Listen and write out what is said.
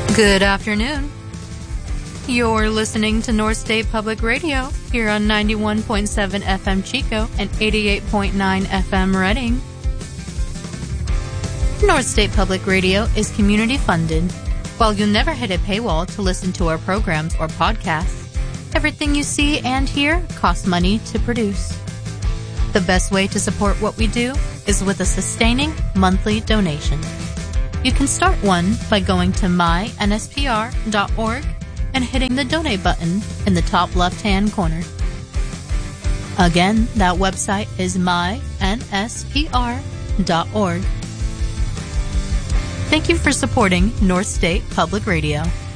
Good afternoon. You're listening to North State Public Radio here on 91.7 FM Chico and 88.9 FM Reading. North State Public Radio is community funded. While you'll never hit a paywall to listen to our programs or podcasts, everything you see and hear costs money to produce. The best way to support what we do is with a sustaining monthly donation. You can start one by going to mynspr.org and hitting the donate button in the top left-hand corner. Again, that website is mynspr.org. Thank you for supporting North State Public Radio.